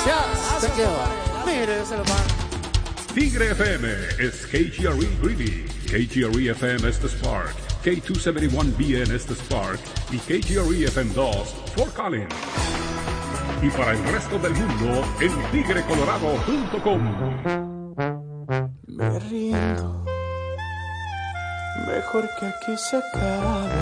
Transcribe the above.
Gracias. Thank you. Mire, se lo van. Tigre FM is KGRE Greeley, KGRE FM es The Spark, K271BN es The Spark y KGRE FM 2 Fort Collins. Y para el resto del mundo en tigrecolorado.com. Me rindo, mejor que aquí se acabe.